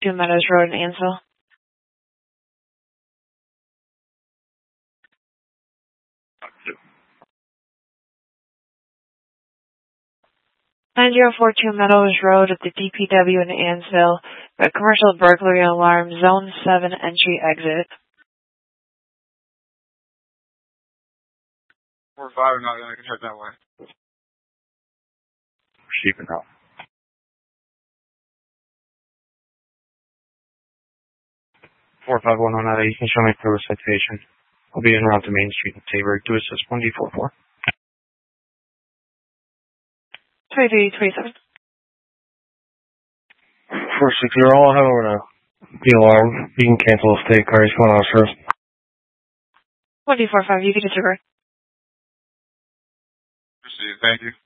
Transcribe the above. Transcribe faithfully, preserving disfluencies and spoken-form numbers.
two Meadows Road in Ansville. nine zero four two Meadows Road at the D P W in Ansville. A commercial burglary alarm, Zone seven, entry exit. four five, not I can head that way. Sheeping out. four five one oh nine, you can show me through a citation. I'll be en route to Main Street in Tabor to assist one D four four. three three three seven. four six zero, I'll head over to the alarm. You can cancel the state car. He's going on first. one D four five, you can disregard. Proceed, thank you.